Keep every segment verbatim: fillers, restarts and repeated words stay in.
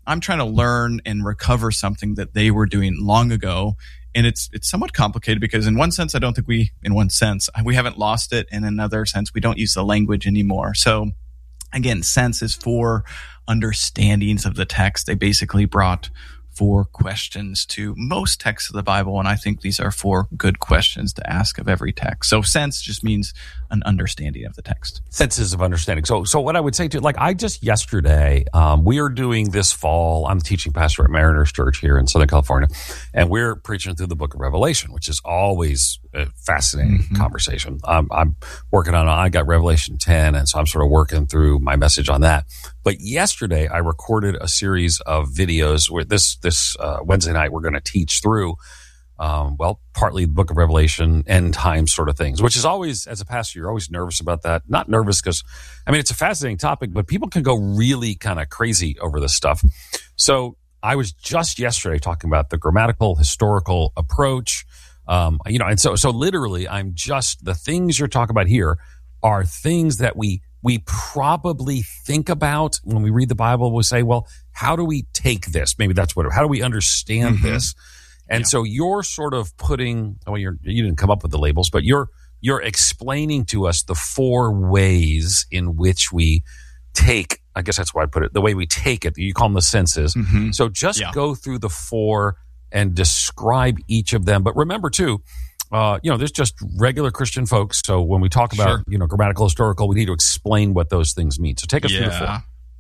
I'm trying to learn and recover something that they were doing long ago. And it's it's somewhat complicated because in one sense, I don't think we, in one sense, we haven't lost it. In another sense, we don't use the language anymore. So again, sense is four understandings of the text. They basically brought four questions to most texts of the Bible, and I think these are four good questions to ask of every text. So sense just means an understanding of the text. Senses of understanding. So so what I would say to, like, I just yesterday, um, we are doing this fall, I'm teaching pastor at Mariners Church here in Southern California, and we're preaching through the book of Revelation, which is always a fascinating mm-hmm. conversation. Um, I'm working on, I got Revelation ten, and so I'm sort of working through my message on that. But yesterday, I recorded a series of videos where this this uh, Wednesday night we're going to teach through, um, well, partly the book of Revelation, end time sort of things, which is always, as a pastor, you're always nervous about that. Not nervous because, I mean, it's a fascinating topic, but people can go really kind of crazy over this stuff. So I was just yesterday talking about the grammatical, historical approach, um, you know, and so so literally, I'm just, the things you're talking about here are things that we we probably think about when we read the Bible. We'll say, well, how do we take this? Maybe that's what, how do we understand mm-hmm. this? And yeah. so you're sort of putting, well, you're, you didn't come up with the labels, but you're, you're explaining to us the four ways in which we take, I guess that's why I put it, the way we take it. You call them the senses. Mm-hmm. So just yeah. go through the four and describe each of them. But remember too, Uh, you know, there's just regular Christian folks. So when we talk about, sure. you know, grammatical, historical, we need to explain what those things mean. So take us yeah. through the four.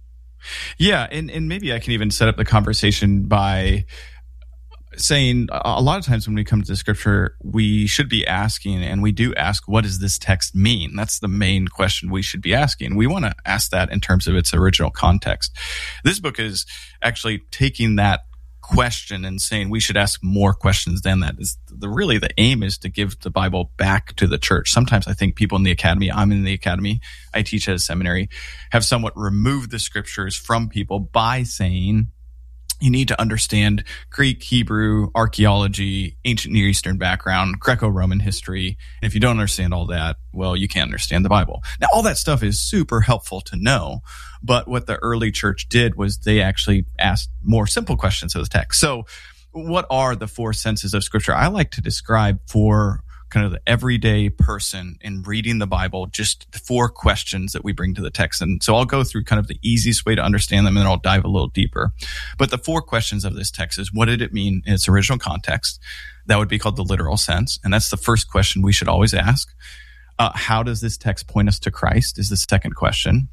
Yeah. And, and maybe I can even set up the conversation by saying a lot of times when we come to the scripture, we should be asking, and we do ask, what does this text mean? That's the main question we should be asking. We want to ask that in terms of its original context. This book is actually taking that question and saying we should ask more questions than that. Is the really the aim is to give the Bible back to the church. Sometimes I think people in the academy, I'm in the academy, I teach at a seminary, have somewhat removed the scriptures from people by saying you need to understand Greek, Hebrew, archaeology, ancient Near Eastern background, Greco-Roman history. And if you don't understand all that, well, you can't understand the Bible. Now, all that stuff is super helpful to know. But what the early church did was they actually asked more simple questions of the text. So what are the four senses of Scripture? I like to describe for kind of the everyday person in reading the Bible, just the four questions that we bring to the text. And so I'll go through kind of the easiest way to understand them, and then I'll dive a little deeper. But the four questions of this text is, what did it mean in its original context? That would be called the literal sense. And that's the first question we should always ask. Uh, how does this text point us to Christ is the second question.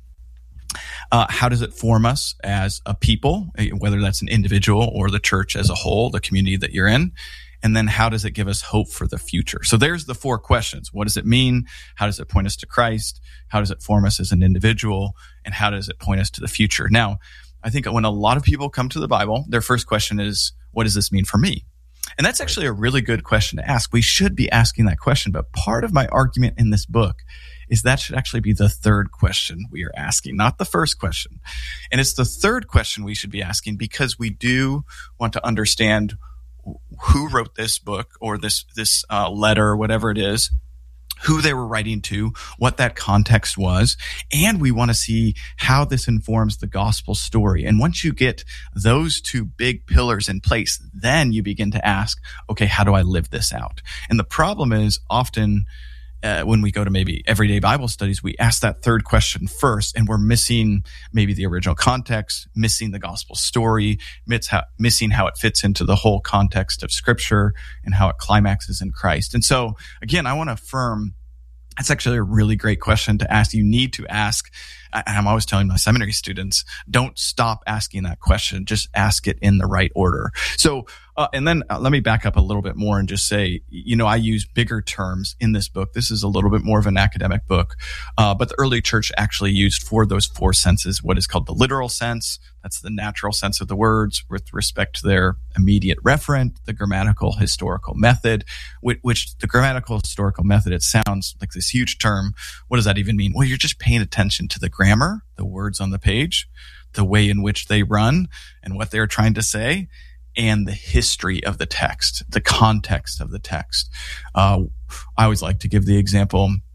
Uh, how does it form us as a people, whether that's an individual or the church as a whole, the community that you're in? And then how does it give us hope for the future? So there's the four questions. What does it mean? How does it point us to Christ? How does it form us as an individual? And how does it point us to the future? Now, I think when a lot of people come to the Bible, their first question is, what does this mean for me? And that's actually a really good question to ask. We should be asking that question. But part of my argument in this book is that should actually be the third question we are asking, not the first question. And it's the third question we should be asking because we do want to understand who wrote this book or this this uh, letter, or whatever it is, who they were writing to, what that context was, and we want to see how this informs the gospel story. And once you get those two big pillars in place, then you begin to ask, okay, how do I live this out? And the problem is often Uh, when we go to maybe everyday Bible studies, we ask that third question first, and we're missing maybe the original context, missing the gospel story, miss how, missing how it fits into the whole context of Scripture and how it climaxes in Christ. And so, again, I want to affirm that's actually a really great question to ask. You need to ask. And I'm always telling my seminary students, don't stop asking that question. Just ask it in the right order. So, uh, and then uh, let me back up a little bit more and just say, you know, I use bigger terms in this book. This is a little bit more of an academic book. Uh, but the early church actually used for those four senses what is called the literal sense. That's the natural sense of the words with respect to their immediate referent, the grammatical historical method, which, which the grammatical historical method, it sounds like this huge term. What does that even mean? Well, you're just paying attention to the grammar, the words on the page, the way in which they run and what they're trying to say, and the history of the text, the context of the text. Uh, I always like to give the example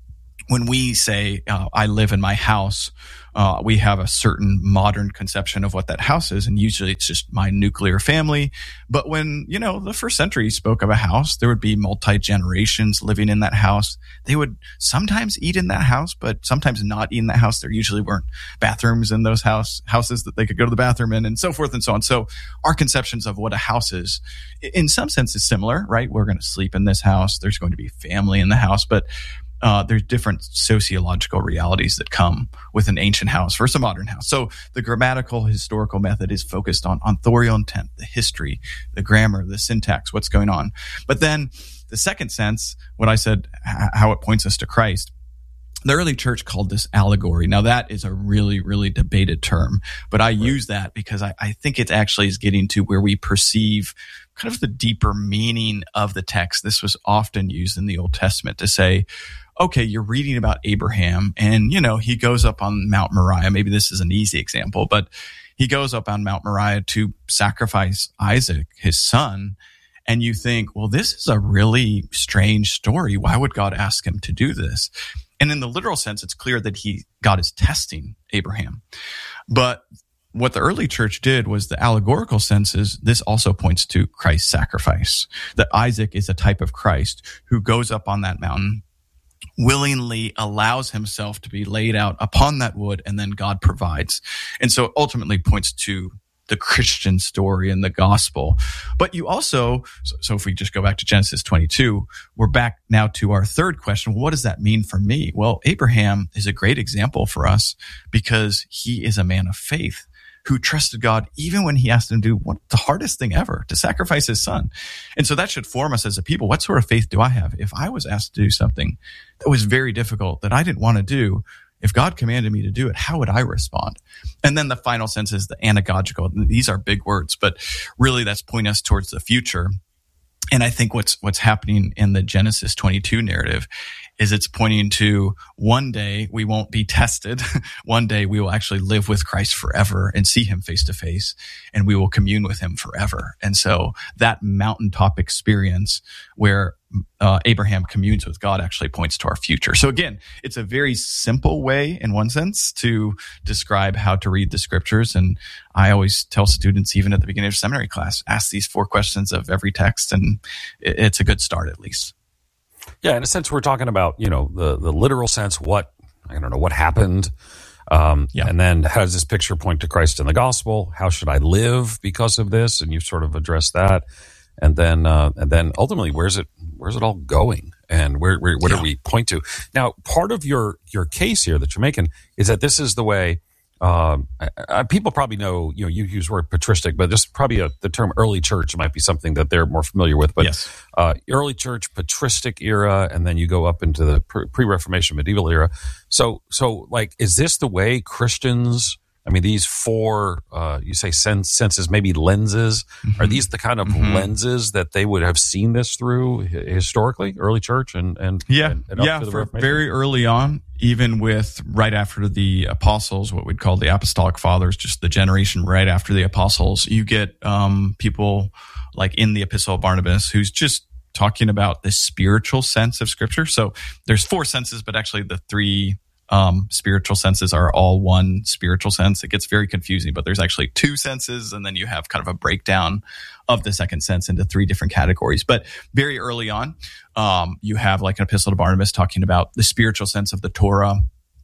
when we say, uh, I live in my house, uh, we have a certain modern conception of what that house is. And usually it's just my nuclear family. But when, you know, the first century spoke of a house, there would be multi-generations living in that house. They would sometimes eat in that house, but sometimes not eat in that house. There usually weren't bathrooms in those house houses that they could go to the bathroom in, and so forth and so on. So our conceptions of what a house is, in some sense, is similar, right? We're going to sleep in this house. There's going to be family in the house, but Uh, there's different sociological realities that come with an ancient house versus a modern house. So the grammatical historical method is focused on authorial intent, the history, the grammar, the syntax, what's going on. But then the second sense, what I said, h- how it points us to Christ, the early church called this allegory. Now that is a really, really debated term, but I right. use that because I, I think it actually is getting to where we perceive kind of the deeper meaning of the text. This was often used in the Old Testament to say, okay, you're reading about Abraham and, you know, he goes up on Mount Moriah. Maybe this is an easy example, but he goes up on Mount Moriah to sacrifice Isaac, his son. And you think, well, this is a really strange story. Why would God ask him to do this? And in the literal sense, it's clear that he, God is testing Abraham. But what the early church did was the allegorical sense is this also points to Christ's sacrifice, that Isaac is a type of Christ who goes up on that mountain, willingly allows himself to be laid out upon that wood, and then God provides. And so it ultimately points to the Christian story and the gospel. But you also, so if we just go back to Genesis twenty-two, we're back now to our third question. What does that mean for me? Well, Abraham is a great example for us because he is a man of faith who trusted God even when he asked him to do what, the hardest thing ever, to sacrifice his son. And so that should form us as a people. What sort of faith do I have? If I was asked to do something that was very difficult, that I didn't want to do, if God commanded me to do it, how would I respond? And then the final sense is the anagogical. These are big words, but really that's pointing us towards the future. And I think what's what's happening in the Genesis twenty-two narrative is it's pointing to one day we won't be tested. One day we will actually live with Christ forever and see him face to face, and we will commune with him forever. And so that mountaintop experience where uh, Abraham communes with God actually points to our future. So again, it's a very simple way in one sense to describe how to read the scriptures. And I always tell students, even at the beginning of seminary class, ask these four questions of every text, and it's a good start at least. Yeah, in a sense, we're talking about, you know, the, the literal sense, what, I don't know, what happened. Um, yeah. And then how does this picture point to Christ in the gospel? How should I live because of this? And you sort of addressed that. And then, uh, and then ultimately, where's it, where's it all going? And where, where what yeah. do we point to? Now, part of your, your case here that you're making is that this is the way, um, I, I, people probably know, you know, you use the word patristic, but just probably a, the term early church might be something that they're more familiar with. But yes. uh, early church, patristic era, and then you go up into the pre-Reformation medieval era. So, so like, is this the way Christians? I mean, these four, uh, you say sense, senses, maybe lenses. Mm-hmm. Are these the kind of mm-hmm. lenses that they would have seen this through historically, early church and and yeah, and, and up yeah, to the for Reformation? Very early on, even with right after the apostles, what we'd call the apostolic fathers, just the generation right after the apostles, you get um, people like in the Epistle of Barnabas who's just talking about the spiritual sense of Scripture. So there's four senses, but actually the three Um, spiritual senses are all one spiritual sense. It gets very confusing, but there's actually two senses, and then you have kind of a breakdown of the second sense into three different categories. But very early on, um, you have like an Epistle to Barnabas talking about the spiritual sense of the Torah.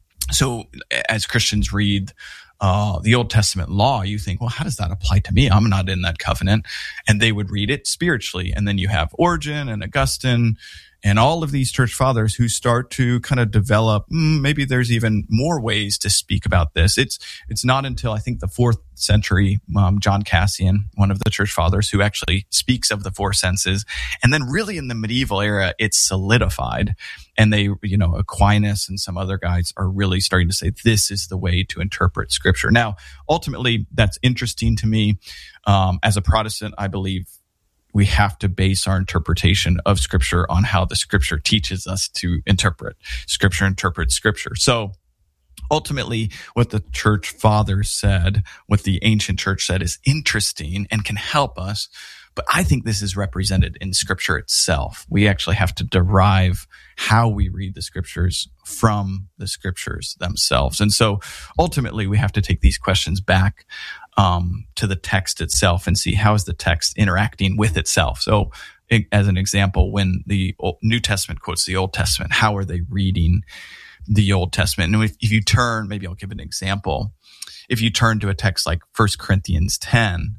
So as Christians read uh, the Old Testament law, you think, well, how does that apply to me? I'm not in that covenant. And they would read it spiritually. And then you have Origen and Augustine and all of these church fathers who start to kind of develop, mm, maybe there's even more ways to speak about this. It's it's not until I think the fourth century, um, John Cassian, one of the church fathers, who actually speaks of the four senses. And then really in the medieval era, it's solidified. And they, you know, Aquinas and some other guys are really starting to say, this is the way to interpret Scripture. Now, ultimately, that's interesting to me. Um, as a Protestant, I believe we have to base our interpretation of Scripture on how the Scripture teaches us to interpret. Scripture interprets Scripture. So ultimately, what the church fathers said, what the ancient church said, is interesting and can help us. But I think this is represented in Scripture itself. We actually have to derive how we read the Scriptures from the Scriptures themselves. And so ultimately, we have to take these questions back um, to the text itself and see how is the text interacting with itself. So as an example, when the New Testament quotes the Old Testament, how are they reading the Old Testament? And if, if you turn, maybe I'll give an example. If you turn to a text like First Corinthians ten,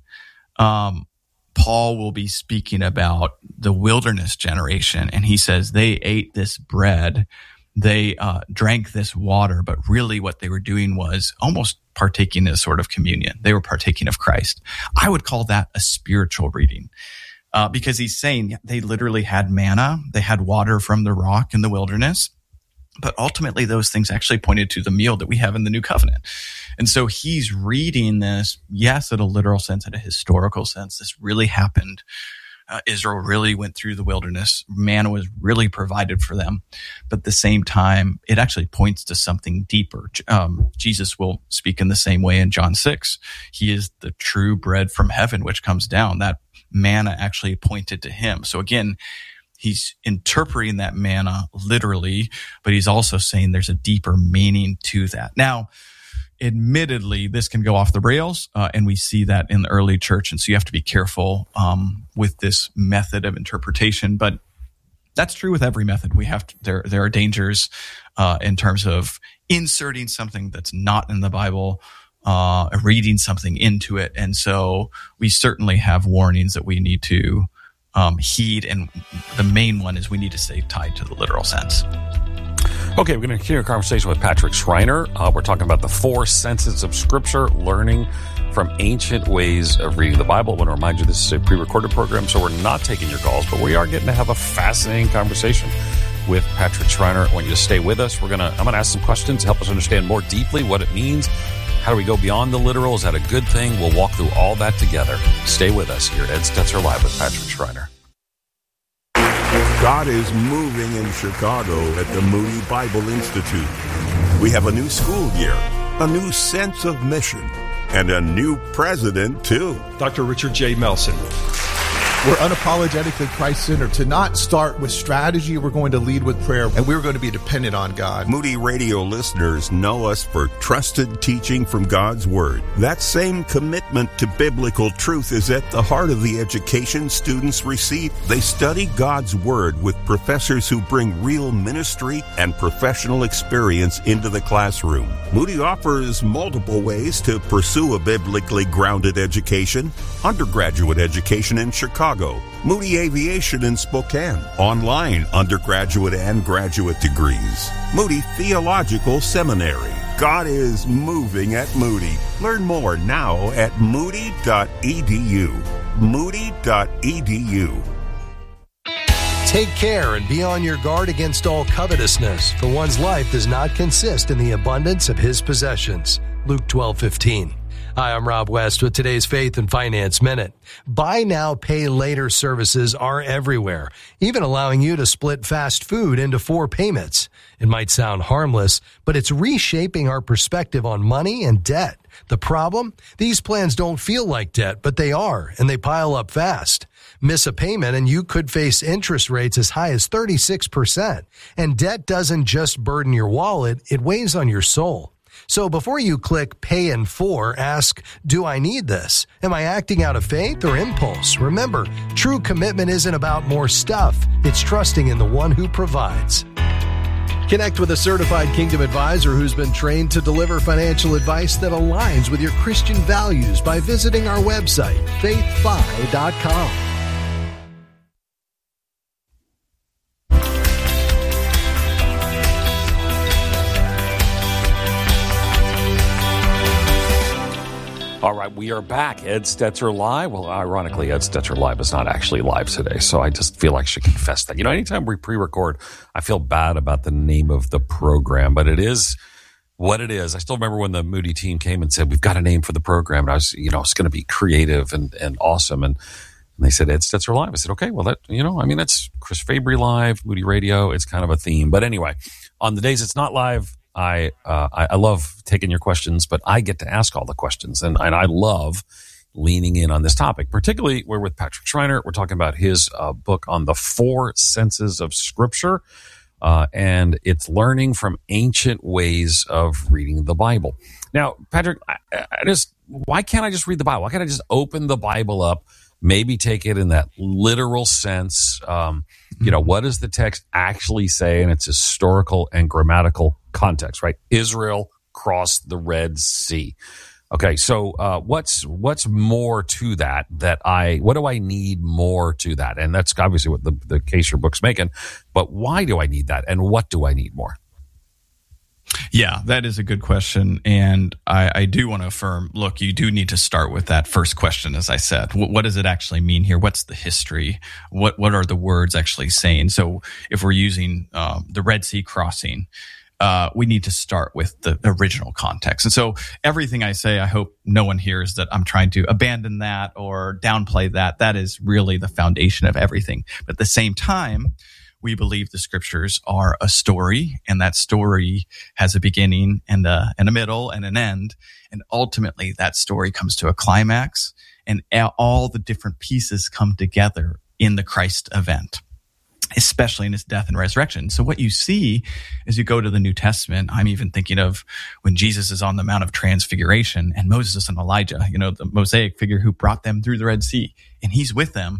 um, Paul will be speaking about the wilderness generation, and he says they ate this bread, they uh, drank this water, but really what they were doing was almost partaking in a sort of communion. They were partaking of Christ. I would call that a spiritual reading. Uh, because he's saying they literally had manna, they had water from the rock in the wilderness, but ultimately those things actually pointed to the meal that we have in the new covenant. And so he's reading this, yes, in a literal sense, in a historical sense. This really happened. Uh, Israel really went through the wilderness. Manna was really provided for them. But at the same time, it actually points to something deeper. Um, Jesus will speak in the same way in John six. He is the true bread from heaven, which comes down. That manna actually pointed to him. So again, he's interpreting that manna literally, but he's also saying there's a deeper meaning to that. Now, admittedly, this can go off the rails, uh, and we see that in the early church. And so you have to be careful um, with this method of interpretation. But that's true with every method. We have to, there there are dangers uh, in terms of inserting something that's not in the Bible, uh, reading something into it. And so we certainly have warnings that we need to um, heed. And the main one is we need to stay tied to the literal sense. Okay, we're going to continue a conversation with Patrick Schreiner. Uh, we're talking about the four senses of Scripture, learning from ancient ways of reading the Bible. I want to remind you this is a pre-recorded program, so we're not taking your calls, but we are getting to have a fascinating conversation with Patrick Schreiner. I want you to stay with us. We're going to, I'm going to ask some questions to help us understand more deeply what it means. How do we go beyond the literal? Is that a good thing? We'll walk through all that together. Stay with us here at Ed Stetzer Live with Patrick Schreiner. God is moving in Chicago at the Moody Bible Institute. We have a new school year, a new sense of mission, and a new president, too. Doctor Richard J. Melson. We're unapologetically Christ-centered. To not start with strategy, we're going to lead with prayer, and we're going to be dependent on God. Moody Radio listeners know us for trusted teaching from God's Word. That same commitment to biblical truth is at the heart of the education students receive. They study God's Word with professors who bring real ministry and professional experience into the classroom. Moody offers multiple ways to pursue a biblically grounded education. Undergraduate education in Chicago, Moody Aviation in Spokane, online undergraduate and graduate degrees, Moody Theological Seminary. God is moving at Moody. Learn more now at moody dot e d u. moody dot e d u. Take care and be on your guard against all covetousness, for one's life does not consist in the abundance of his possessions. Luke twelve fifteen. Hi, I'm Rob West with today's Faith and Finance Minute. Buy now, pay later services are everywhere, even allowing you to split fast food into four payments. It might sound harmless, but it's reshaping our perspective on money and debt. The problem? These plans don't feel like debt, but they are, and they pile up fast. Miss a payment and you could face interest rates as high as thirty-six percent. And debt doesn't just burden your wallet, it weighs on your soul. So before you click pay in four, ask, do I need this? Am I acting out of faith or impulse? Remember, true commitment isn't about more stuff. It's trusting in the one who provides. Connect with a certified Kingdom advisor who's been trained to deliver financial advice that aligns with your Christian values by visiting our website, faith fi dot com. All right, we are back. Ed Stetzer Live. Well, ironically, Ed Stetzer Live is not actually live today, so I just feel like I should confess that. You know, anytime we pre-record, I feel bad about the name of the program, but it is what it is. I still remember when the Moody team came and said, we've got a name for the program, and I was, you know, it's going to be creative and, and awesome, and, and they said, Ed Stetzer Live. I said, okay, well, that, you know, I mean, that's Chris Fabry Live, Moody Radio. It's kind of a theme. But anyway, on the days it's not live, I, uh, I I love taking your questions, but I get to ask all the questions, and and I love leaning in on this topic. Particularly, we're with Patrick Schreiner. We're talking about his uh, book on the four senses of Scripture, uh, and it's learning from ancient ways of reading the Bible. Now, Patrick, I, I just why can't I just read the Bible? Why can't I just open the Bible up? Maybe take it in that literal sense. Um, you know, what does the text actually say in its historical and grammatical context, right? Israel crossed the Red Sea. Okay, so uh, what's what's more to that? That I what do I need more to that? And that's obviously what the, the case your book's making. But why do I need that? And what do I need more? Yeah, that is a good question. And I, I do want to affirm, look, you do need to start with that first question, as I said. What, what does it actually mean here? What's the history? What what are the words actually saying? So if we're using um, the Red Sea crossing, uh, we need to start with the original context. And so everything I say, I hope no one hears that I'm trying to abandon that or downplay that. That is really the foundation of everything. But at the same time, we believe the scriptures are a story, and that story has a beginning and a, and a middle and an end. And ultimately, that story comes to a climax, and all the different pieces come together in the Christ event, especially in his death and resurrection. So what you see as you go to the New Testament, I'm even thinking of when Jesus is on the Mount of Transfiguration and Moses and Elijah, you know, the Mosaic figure who brought them through the Red Sea, and he's with them.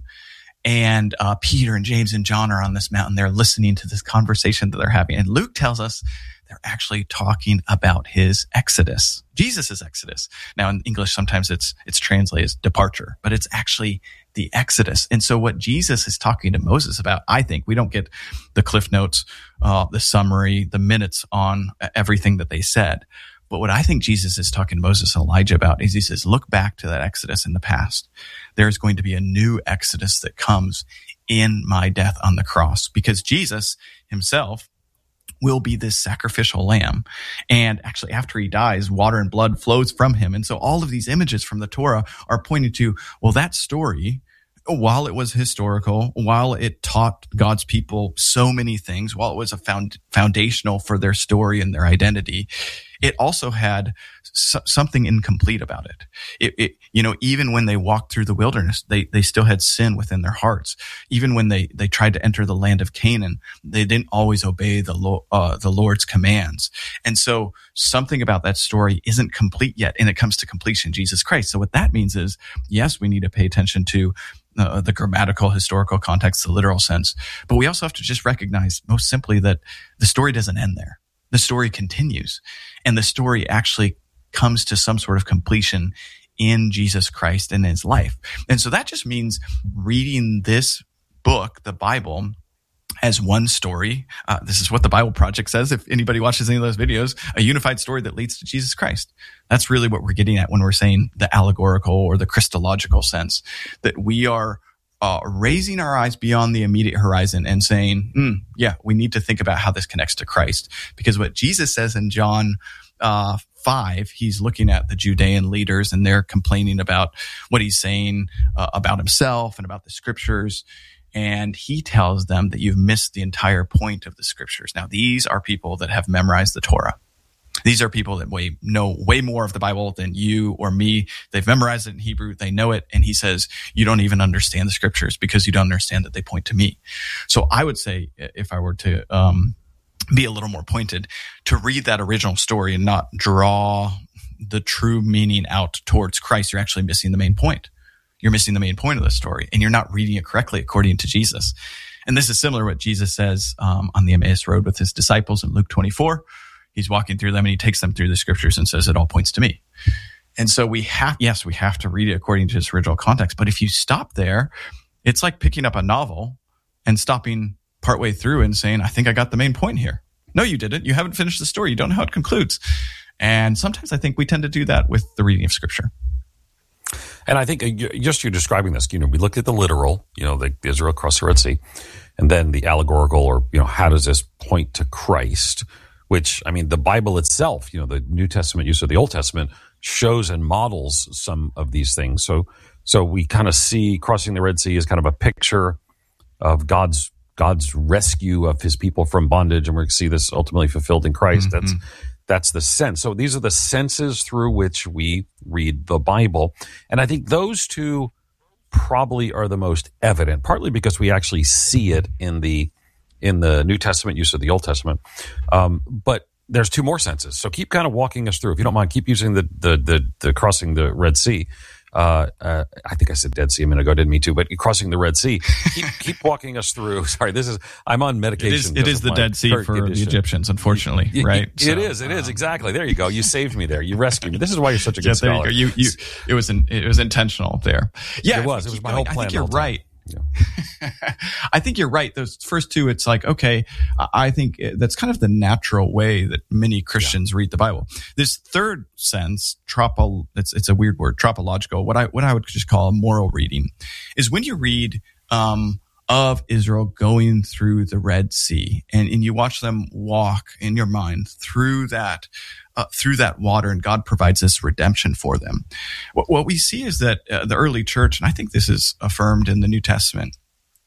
And uh, Peter and James and John are on this mountain. They're listening to this conversation that they're having. And Luke tells us they're actually talking about his exodus, Jesus' exodus. Now, in English, sometimes it's it's translated as departure, but it's actually the exodus. And so what Jesus is talking to Moses about, I think, we don't get the cliff notes, uh, the summary, the minutes on everything that they said. But what I think Jesus is talking to Moses and Elijah about is he says, look back to that exodus in the past. There's going to be a new exodus that comes in my death on the cross, because Jesus himself will be this sacrificial lamb. And actually, after he dies, water and blood flows from him. And so all of these images from the Torah are pointing to, well, that story, while it was historical, while it taught God's people so many things, while it was a found, foundational for their story and their identity, it also had so, something incomplete about it. It, it. You know, even when they walked through the wilderness, they, they still had sin within their hearts. Even when they, they tried to enter the land of Canaan, they didn't always obey the Lord, uh, the Lord's commands. And so something about that story isn't complete yet, and it comes to completion, Jesus Christ. So what that means is, yes, we need to pay attention to Uh, the grammatical, historical context, the literal sense. But we also have to just recognize most simply that the story doesn't end there. The story continues, and the story actually comes to some sort of completion in Jesus Christ and his life. And so that just means reading this book, the Bible, as one story. Uh, this is what the Bible Project says. If anybody watches any of those videos, a unified story that leads to Jesus Christ. That's really what we're getting at when we're saying the allegorical or the Christological sense, that we are uh, raising our eyes beyond the immediate horizon and saying, hmm, yeah, we need to think about how this connects to Christ. Because what Jesus says in John uh, five, he's looking at the Judean leaders, and they're complaining about what he's saying uh, about himself and about the scriptures. And he tells them that you've missed the entire point of the scriptures. Now, these are people that have memorized the Torah. These are people that way, know way more of the Bible than you or me. They've memorized it in Hebrew. They know it. And he says, you don't even understand the scriptures because you don't understand that they point to me. So I would say, if I were to um, be a little more pointed, to read that original story and not draw the true meaning out towards Christ, you're actually missing the main point. You're missing the main point of the story, and you're not reading it correctly according to Jesus. And this is similar to what Jesus says um, on the Emmaus Road with his disciples in Luke twenty-four. He's walking through them, and he takes them through the scriptures and says, it all points to me. And so we have, yes, we have to read it according to its original context. But if you stop there, it's like picking up a novel and stopping partway through and saying, I think I got the main point here. No, you didn't. You haven't finished the story. You don't know how it concludes. And sometimes I think we tend to do that with the reading of scripture. And I think just you're describing this, you know, we looked at the literal, you know, the Israel crossed the Red Sea, and then the allegorical, or, you know, how does this point to Christ, which, I mean, the Bible itself, you know, the New Testament use of the Old Testament shows and models some of these things. So, so we kind of see crossing the Red Sea as kind of a picture of God's God's rescue of his people from bondage, and we're going to see this ultimately fulfilled in Christ. Mm-hmm. That's that's the sense. So these are the senses through which we read the Bible. And I think those two probably are the most evident, partly because we actually see it in the in the New Testament use of the Old Testament. Um, but there's two more senses. So keep kind of walking us through. If you don't mind, keep using the the the, the crossing the Red Sea. Uh, uh, I think I said Dead Sea a minute ago. I didn't mean to, but crossing the Red Sea. Keep, keep walking us through. Sorry, this is I'm on medication. It is, it is the Dead Sea for condition. The Egyptians, unfortunately, you, right? You, it so, is. It um, is exactly. There you go. You saved me there. You rescued me. This is why you're such a good yeah, scholar. You, you, you, it was an, it was intentional there. Yeah, it was. It was my whole plan. I think you're right. Yeah. I think you're right. Those first two, it's like, okay, I think that's kind of the natural way that many Christians yeah. read the Bible. This third sense, tropo, it's it's a weird word, tropological, what I what I would just call a moral reading, is when you read um, of Israel going through the Red Sea, and, and you watch them walk in your mind through that Uh, through that water, and God provides this redemption for them. What, what we see is that uh, the early church, and I think this is affirmed in the New Testament,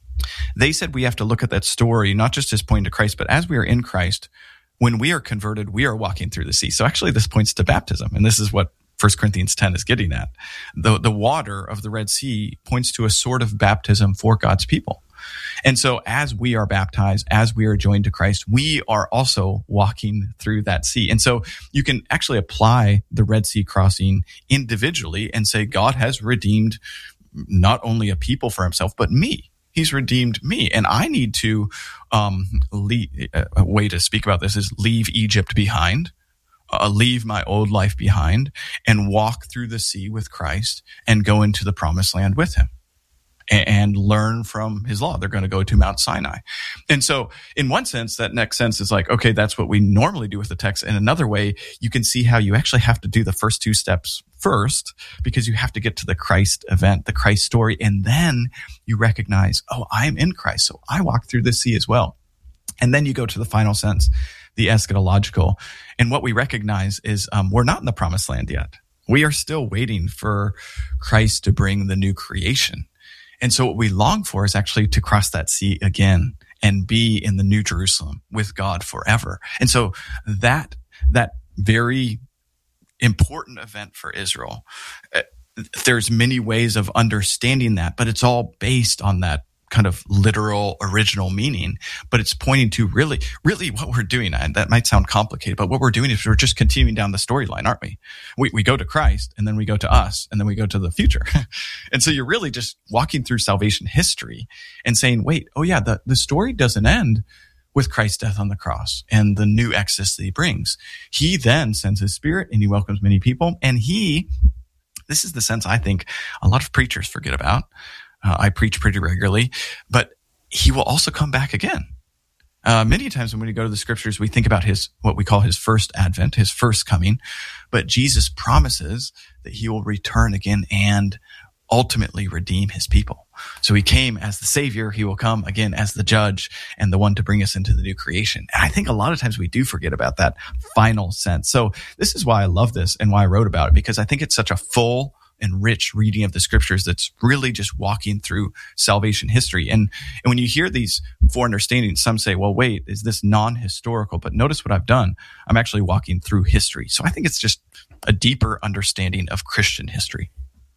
they said we have to look at that story not just as pointing to Christ, but as we are in Christ, when we are converted, we are walking through the sea. So actually this points to baptism, and this is what First Corinthians ten is getting at. The, the water of the Red Sea points to a sort of baptism for God's people. And so as we are baptized, as we are joined to Christ, we are also walking through that sea. And so you can actually apply the Red Sea crossing individually and say, God has redeemed not only a people for himself, but me. He's redeemed me. And I need to, um, leave, a way to speak about this is leave Egypt behind. Uh, leave my old life behind and walk through the sea with Christ and go into the promised land with him and learn from his law. They're going to go to Mount Sinai. And so in one sense, that next sense is like, okay, that's what we normally do with the text. In another way, you can see how you actually have to do the first two steps first, because you have to get to the Christ event, the Christ story. And then you recognize, oh, I'm in Christ. So I walk through the sea as well. And then you go to the final sense, the eschatological. And what we recognize is um, we're not in the promised land yet. We are still waiting for Christ to bring the new creation. And so what we long for is actually to cross that sea again and be in the New Jerusalem with God forever. And so that, that very important event for Israel, uh, there's many ways of understanding that, but it's all based on that kind of literal original meaning, but it's pointing to really, really what we're doing. And that might sound complicated, but what we're doing is we're just continuing down the storyline, aren't we? We we go to Christ, and then we go to us, and then we go to the future. And so you're really just walking through salvation history and saying, wait, oh yeah, the, the story doesn't end with Christ's death on the cross and the new exodus that he brings. He then sends his spirit and he welcomes many people. And he, this is the sense I think a lot of preachers forget about. Uh, I preach pretty regularly, but he will also come back again. Uh, many times when we go to the scriptures, we think about his, what we call his first advent, his first coming, but Jesus promises that he will return again and ultimately redeem his people. So he came as the savior. He will come again as the judge and the one to bring us into the new creation. And I think a lot of times we do forget about that final sense. So this is why I love this and why I wrote about it, because I think it's such a full and rich reading of the scriptures that's really just walking through salvation history. And, and when you hear these four understandings, some say, well, wait, is this non-historical? But notice what I've done. I'm actually walking through history. So I think it's just a deeper understanding of Christian history.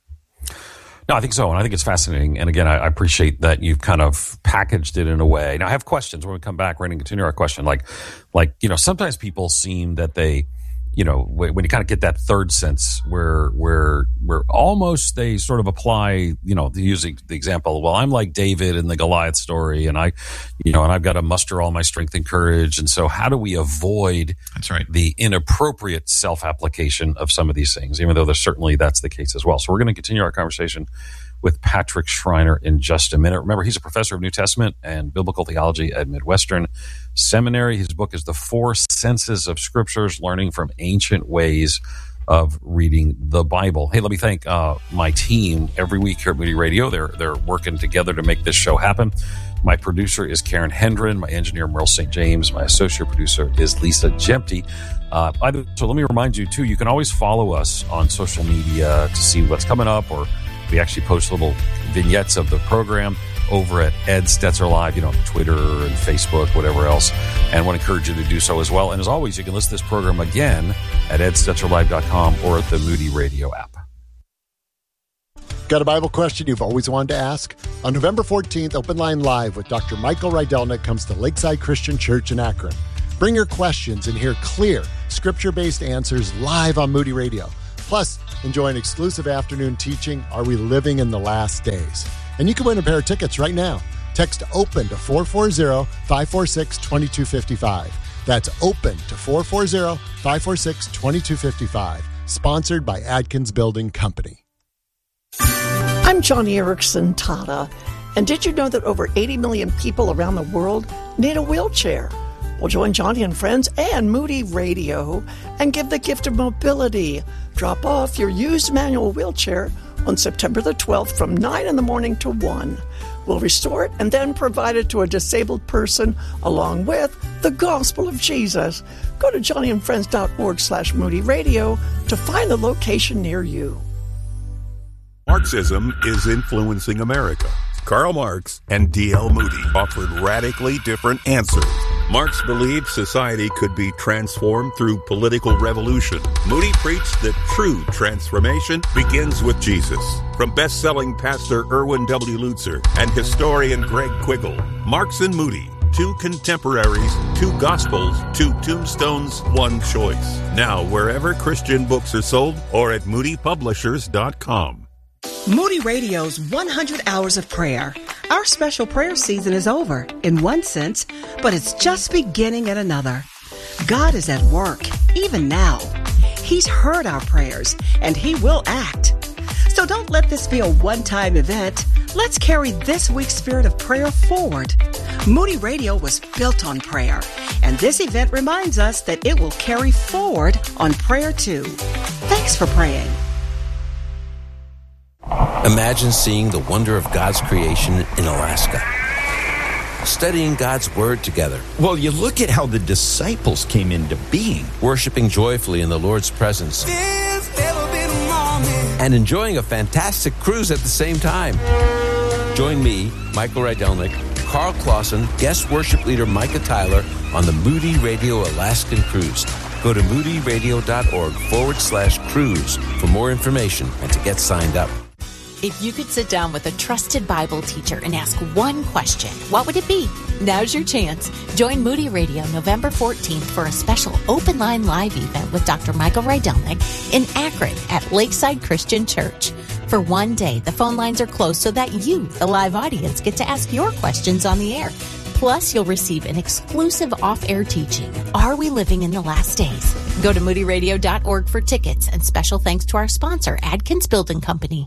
No, I think so. And I think it's fascinating. And again, I, I appreciate that you've kind of packaged it in a way. Now, I have questions when we come back. We're going to continue our question. Like, like, you know, sometimes people seem that they, you know, when you kind of get that third sense where, where, where almost they sort of apply, you know, using the example, well, I'm like David in the Goliath story, and I, you know, and I've got to muster all my strength and courage. And so how do we avoid that's right. the inappropriate self-application of some of these things, even though there's certainly that's the case as well. So we're going to continue our conversation with Patrick Schreiner in just a minute. Remember, he's a professor of New Testament and biblical theology at Midwestern Seminary. His book is The Four Senses of Scriptures, Learning from Ancient Ways of Reading the Bible. Hey, let me thank uh, my team every week here at Moody Radio. They're they're working together to make this show happen. My producer is Karen Hendren. My engineer, Merle Saint James. My associate producer is Lisa Jempty. Uh, so let me remind you, too, you can always follow us on social media to see what's coming up, or we actually post little vignettes of the program, over at Ed Stetzer Live, you know, Twitter and Facebook, whatever else. And I want to encourage you to do so as well. And as always, you can listen to this program again at ed stetzer live dot com or at the Moody Radio app. Got a Bible question you've always wanted to ask? On November fourteenth, Open Line Live with Doctor Michael Rydelnik comes to Lakeside Christian Church in Akron. Bring your questions and hear clear, scripture-based answers live on Moody Radio. Plus, enjoy an exclusive afternoon teaching, Are We Living in the Last Days? And you can win a pair of tickets right now. Text OPEN to four four zero, five four six, two two five five. That's OPEN to four four zero, five four six, two two five five. Sponsored by Adkins Building Company. I'm Johnny Erickson Tata, and did you know that over eighty million people around the world need a wheelchair? Well, join Johnny and friends and Moody Radio and give the gift of mobility. Drop off your used manual wheelchair on September the twelfth from nine in the morning to one. We'll restore it and then provide it to a disabled person along with the gospel of Jesus. Go to johnnyandfriends.org slash Moody Radio to find the location near you. Marxism is influencing America. Karl Marx and D L Moody offered radically different answers. Marx believed society could be transformed through political revolution. Moody preached that true transformation begins with Jesus. From best-selling pastor Erwin W. Lutzer and historian Greg Quiggle, Marx and Moody, two contemporaries, two gospels, two tombstones, one choice. Now, wherever Christian books are sold or at moody publishers dot com. Moody Radio's one hundred Hours of Prayer. Our special prayer season is over, in one sense, but it's just beginning in another. God is at work, even now. He's heard our prayers, and He will act. So don't let this be a one-time event. Let's carry this week's spirit of prayer forward. Moody Radio was built on prayer, and this event reminds us that it will carry forward on prayer too. Thanks for praying. Imagine seeing the wonder of God's creation in Alaska. Studying God's Word together. Well, you look at how the disciples came into being. Worshiping joyfully in the Lord's presence. And enjoying a fantastic cruise at the same time. Join me, Michael Rydelnik, Carl Clausen, guest worship leader Micah Tyler on the Moody Radio Alaskan Cruise. Go to moodyradio.org forward slash cruise for more information and to get signed up. If you could sit down with a trusted Bible teacher and ask one question, what would it be? Now's your chance. Join Moody Radio November fourteenth for a special Open Line Live event with Doctor Michael Rydelnik in Akron at Lakeside Christian Church. For one day, the phone lines are closed so that you, the live audience, get to ask your questions on the air. Plus, you'll receive an exclusive off-air teaching, Are We Living in the Last Days? Go to moody radio dot org for tickets, and special thanks to our sponsor, Adkins Building Company.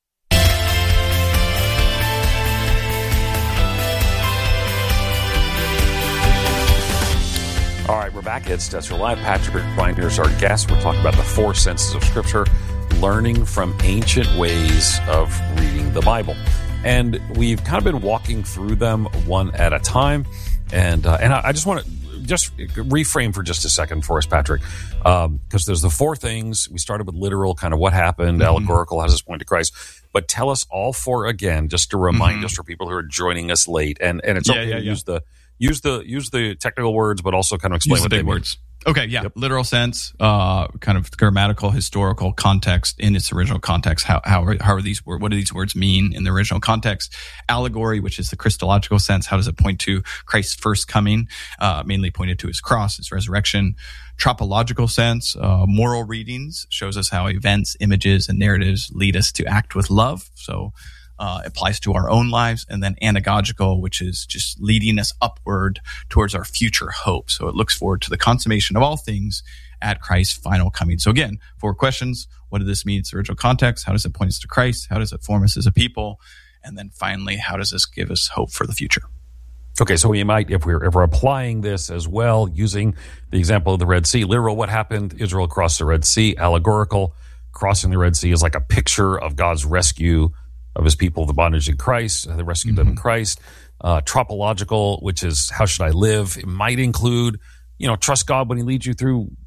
All right, we're back at Stetzer Live. Patrick Reiner is our guest. We're talking about the four senses of Scripture, learning from ancient ways of reading the Bible. And we've kind of been walking through them one at a time. And uh, and I, I just want to just reframe for just a second for us, Patrick, because um, there's the four things. We started with literal, kind of what happened, mm-hmm. allegorical, how does this point to Christ? But tell us all four again, just to remind mm-hmm. us for people who are joining us late. And and it's yeah, okay yeah, to yeah. use the use the use the technical words, but also kind of explain use what the they big mean. words. Okay, yeah, yep. Literal sense, uh, kind of grammatical, historical context in its original context. How how are, how are these what do these words mean in the original context? Allegory, which is the Christological sense. How does it point to Christ's first coming? Uh, mainly pointed to his cross, his resurrection. Tropological sense, uh, moral readings shows us how events, images, and narratives lead us to act with love. So. Uh, applies to our own lives. And then anagogical, which is just leading us upward towards our future hope. So it looks forward to the consummation of all things at Christ's final coming. So again, four questions. What did this mean in its original context? How does it point us to Christ? How does it form us as a people? And then finally, how does this give us hope for the future? Okay, so we might, if we're, if we're applying this as well, using the example of the Red Sea, literal, what happened? Israel crossed the Red Sea. Allegorical, crossing the Red Sea is like a picture of God's rescue of his people, the bondage in Christ, the rescue mm-hmm. them in Christ. Uh, tropological, which is how should I live? It might include, you know, trust God when he leads you through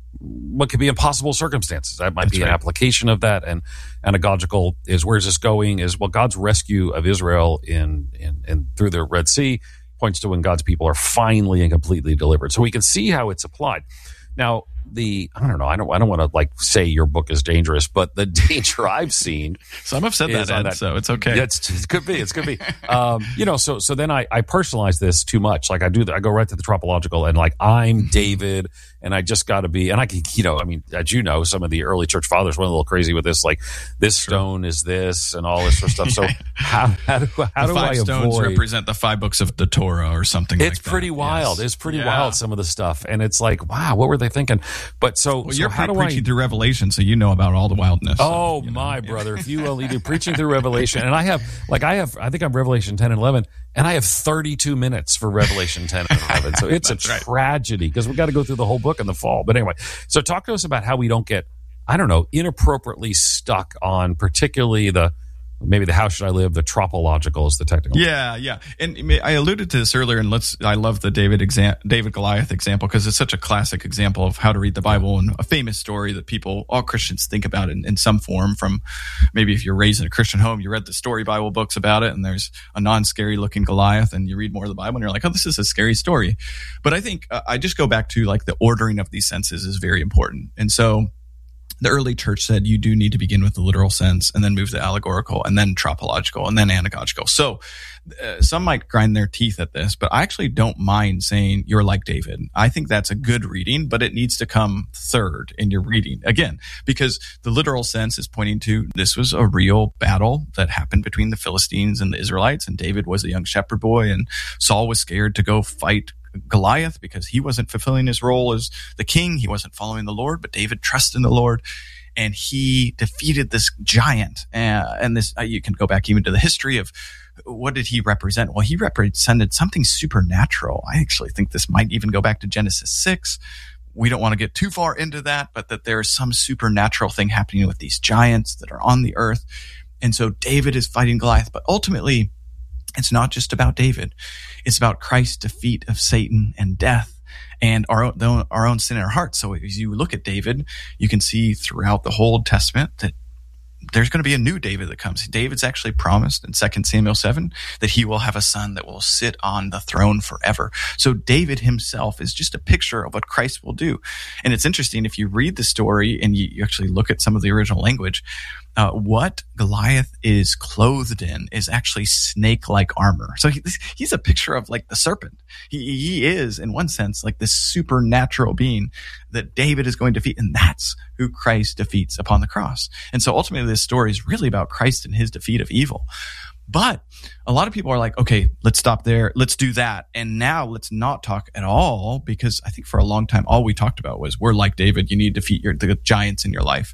what could be impossible circumstances. That might That's be right. an application of that. And anagogical is, where's this going? Is, well, God's rescue of Israel in, in, in through the Red Sea points to when God's people are finally and completely delivered. So we can see how it's applied. Now, the I don't know. I don't. I don't want to like say your book is dangerous, but the danger I've seen. Some have said that, Ed, that, so it's okay. Yeah, it's, it could be. It could be. um, you know. So so then I, I personalize this too much. Like I do. The, I go right to the tropological and like I'm David, and I just got to be. And I can. You know. I mean, as you know, some of the early church fathers went a little crazy with this. Like this stone is this, and all this sort of stuff. So how how do how the do five I stones avoid? represent the five books of the Torah or something. It's like that. pretty wild. Yes. It's pretty Yeah. wild. Some of the stuff, and it's like, wow, what were they thinking? But so, Well, so you're how pre- do I? preaching through Revelation, so you know about all the wildness. Oh so, you know, my yeah. brother, if you only do preaching through Revelation, and I have like I have, I think I'm Revelation ten and eleven, and I have thirty-two minutes for Revelation ten and eleven. So it's a right. tragedy because we got to go through the whole book in the fall. But anyway, so talk to us about how we don't get, I don't know, inappropriately stuck on particularly the. Maybe the how should I live, the tropological is the technical. Yeah, yeah. And I alluded to this earlier, and let's. I love the David exam, David Goliath example because it's such a classic example of how to read the Bible and a famous story that people, all Christians, think about in, in some form. From maybe if you're raised in a Christian home, you read the story Bible books about it, and there's a non-scary looking Goliath, and you read more of the Bible, and you're like, oh, this is a scary story. But I think uh, I just go back to like the ordering of these senses is very important, and so. The early church said you do need to begin with the literal sense and then move to allegorical and then tropological and then anagogical. So uh, some might grind their teeth at this, but I actually don't mind saying you're like David. I think that's a good reading, but it needs to come third in your reading. Again, because the literal sense is pointing to this was a real battle that happened between the Philistines and the Israelites, and David was a young shepherd boy, and Saul was scared to go fight Goliath because he wasn't fulfilling his role as the king. He wasn't following the Lord, but David trusted in the Lord, and he defeated this giant. Uh, and this, uh, you can go back even to the history of what did he represent? Well, he represented something supernatural. I actually think this might even go back to Genesis six. We don't want to get too far into that, but that there is some supernatural thing happening with these giants that are on the earth. And so David is fighting Goliath, but ultimately it's not just about David. It's about Christ's defeat of Satan and death and our own, our own sin in our hearts. So as you look at David, you can see throughout the whole Old Testament that there's going to be a new David that comes. David's actually promised in Second Samuel seven that he will have a son that will sit on the throne forever. So David himself is just a picture of what Christ will do. And it's interesting, if you read the story and you actually look at some of the original language, uh, what Goliath is clothed in is actually snake-like armor. So he, he's a picture of like the serpent. He, he is, in one sense, like this supernatural being that David is going to defeat. And that's who Christ defeats upon the cross. And so ultimately this story is really about Christ and his defeat of evil. But a lot of people are like, okay, let's stop there. Let's do that. And now let's not talk at all, because I think for a long time, all we talked about was we're like David. You need to defeat your, the giants in your life.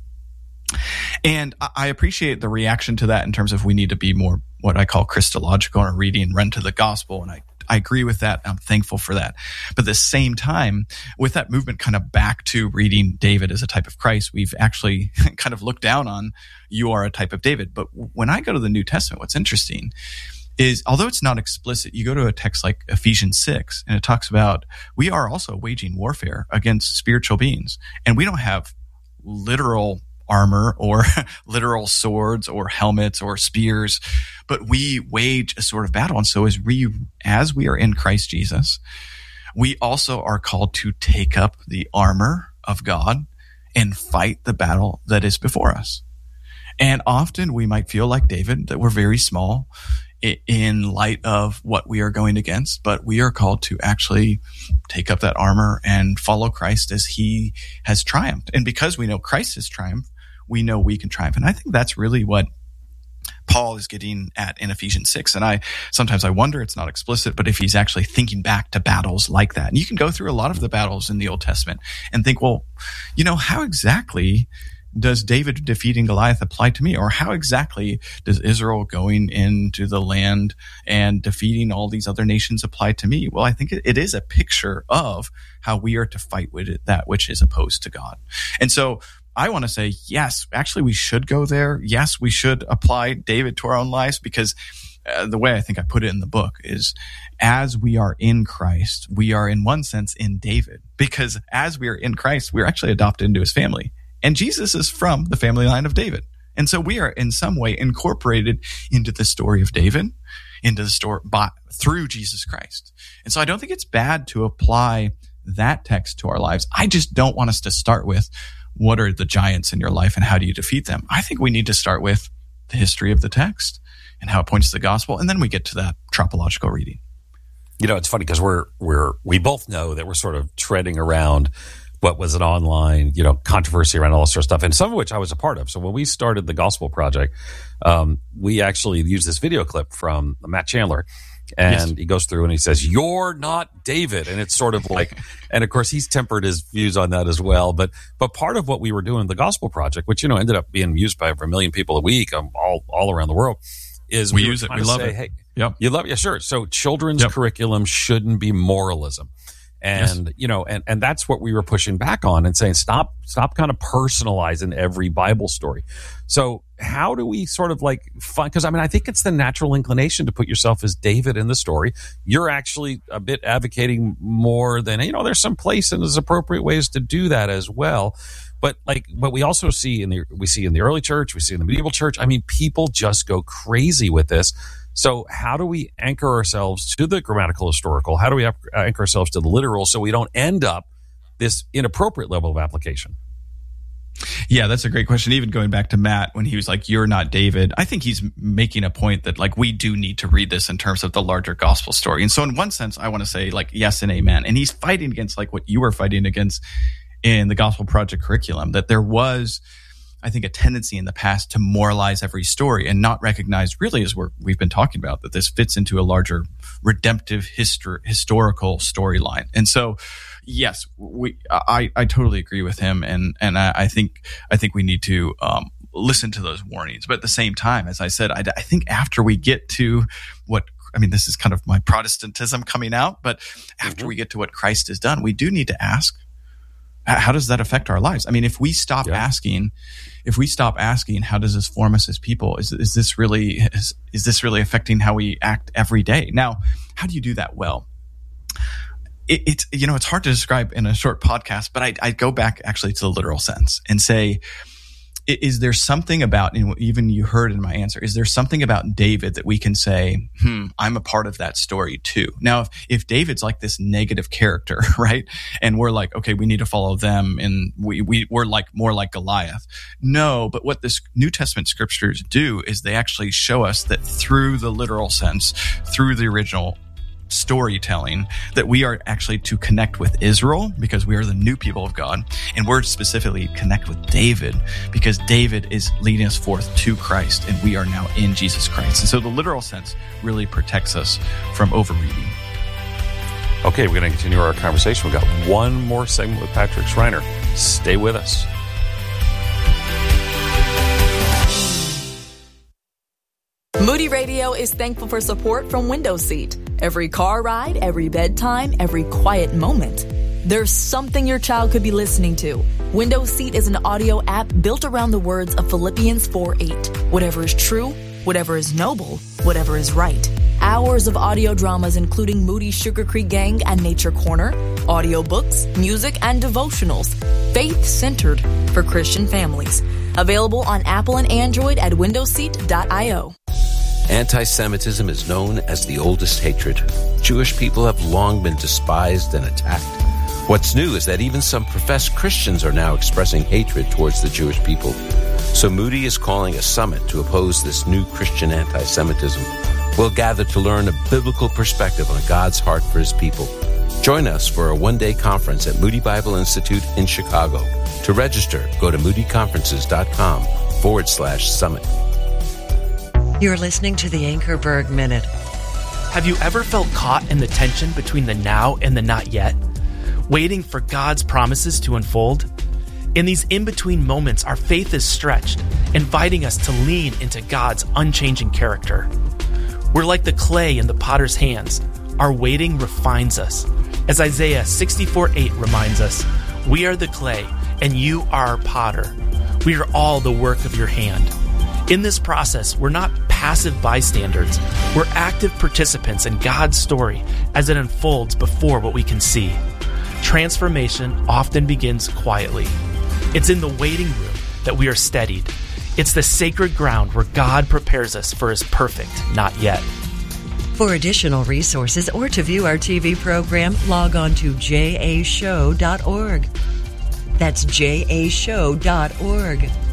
And I appreciate the reaction to that in terms of we need to be more what I call Christological in our reading and run to the gospel. And I, I agree with that. I'm thankful for that. But at the same time, with that movement kind of back to reading David as a type of Christ, we've actually kind of looked down on you are a type of David. But when I go to the New Testament, what's interesting is, although it's not explicit, you go to a text like Ephesians six, and it talks about we are also waging warfare against spiritual beings. And we don't have literal armor or literal swords or helmets or spears, but we wage a sort of battle. And so as we, as we are in Christ Jesus, we also are called to take up the armor of God and fight the battle that is before us. And often we might feel like David, that we're very small in light of what we are going against, but we are called to actually take up that armor and follow Christ as he has triumphed. And because we know Christ has triumphed, we know we can triumph. And I think that's really what Paul is getting at in Ephesians six. And I sometimes I wonder, it's not explicit, but if he's actually thinking back to battles like that. And you can go through a lot of the battles in the Old Testament and think, well, you know, how exactly does David defeating Goliath apply to me? Or how exactly does Israel going into the land and defeating all these other nations apply to me? Well, I think it, it is a picture of how we are to fight with it, that which is opposed to God. And so I want to say, yes, actually we should go there. Yes, we should apply David to our own lives, because uh, the way I think I put it in the book is, as we are in Christ, we are in one sense in David, because as we are in Christ, we're actually adopted into his family. And Jesus is from the family line of David. And so we are in some way incorporated into the story of David, into the story by, through Jesus Christ. And so I don't think it's bad to apply that text to our lives. I just don't want us to start with, what are the giants in your life and how do you defeat them? I think we need to start with the history of the text and how it points to the gospel. And then we get to that tropological reading. You know, it's funny because we're, we're, we both know that we're sort of treading around what was an online, you know, controversy around all this sort of stuff, and some of which I was a part of. So when we started the Gospel Project, um, we actually used this video clip from Matt Chandler, and yes. he goes through and he says, "You're not David," and it's sort of like, and of course he's tempered his views on that as well. But but part of what we were doing, the Gospel Project, which you know ended up being used by over a million people a week, um, all all around the world, is we, we use it, we love say, it. Hey, yep. you love it, yeah, sure. So children's yep. curriculum shouldn't be moralism. And, yes. you know, and, and that's what we were pushing back on and saying, stop, stop kind of personalizing every Bible story. So how do we sort of like find, because I mean, I think it's the natural inclination to put yourself as David in the story. You're actually a bit advocating more than, you know, there's some place and there's appropriate ways to do that as well. But like, but we also see in the, we see in the early church, we see in the medieval church. I mean, people just go crazy with this. So how do we anchor ourselves to the grammatical historical? How do we anchor ourselves to the literal so we don't end up this inappropriate level of application? Yeah, that's a great question. Even going back to Matt, when he was like, "You're not David," I think he's making a point that like we do need to read this in terms of the larger gospel story. And so in one sense, I want to say like yes and amen. And he's fighting against like what you were fighting against in the Gospel Project curriculum, that there was, I think, a tendency in the past to moralize every story and not recognize, really, as we're, we've been talking about, that this fits into a larger redemptive histor- historical storyline. And so, yes, we, I, I totally agree with him, and and I, I think I think we need to um, listen to those warnings. But at the same time, as I said, I, I think after we get to what, I mean, this is kind of my Protestantism coming out, but after mm-hmm. we get to what Christ has done, we do need to ask, how does that affect our lives? I mean, if we stop yeah. asking, if we stop asking, how does this form us as people? Is is this really is, is this really affecting how we act every day? Now, how do you do that well? It, it's you know, it's hard to describe in a short podcast, but I I go back actually to the literal sense and say, is there something about, and even you heard in my answer, is there something about David that we can say, hmm, I'm a part of that story too? Now, if, if David's like this negative character, right? And we're like, okay, we need to follow them, and we, we, we're like more like Goliath. No, but what this New Testament scriptures do is they actually show us that through the literal sense, through the original storytelling, that we are actually to connect with Israel because we are the new people of God, and we're specifically connect with David because David is leading us forth to Christ, and we are now in Jesus Christ. And so the literal sense really protects us from overreading. Okay, we're going to continue our conversation. We've got one more segment with Patrick Schreiner. Stay with us. Moody Radio is thankful for support from Window Seat. Every car ride, every bedtime, every quiet moment, there's something your child could be listening to. Window Seat is an audio app built around the words of Philippians four eight. Whatever is true, whatever is noble, whatever is right. Hours of audio dramas including Moody Sugar Creek Gang and Nature Corner, audiobooks, music, and devotionals. Faith-centered for Christian families. Available on Apple and Android at window seat dot io. Anti-Semitism is known as the oldest hatred. Jewish people have long been despised and attacked. What's new is that even some professed Christians are now expressing hatred towards the Jewish people. So Moody is calling a summit to oppose this new Christian anti-Semitism. We'll gather to learn a biblical perspective on God's heart for his people. Join us for a one-day conference at Moody Bible Institute in Chicago. To register, go to moodyconferences.com forward slash summit. You're listening to the Anchorberg Minute. Have you ever felt caught in the tension between the now and the not yet? Waiting for God's promises to unfold? In these in-between moments, our faith is stretched, inviting us to lean into God's unchanging character. We're like the clay in the potter's hands. Our waiting refines us. As Isaiah sixty-four eight reminds us, we are the clay, and you are our potter. We are all the work of your hand. In this process, we're not passive bystanders. We're active participants in God's story as it unfolds before what we can see. Transformation often begins quietly. It's in the waiting room that we are steadied. It's the sacred ground where God prepares us for His perfect not yet. For additional resources or to view our T V program, log on to j a show dot org. That's j a show dot org.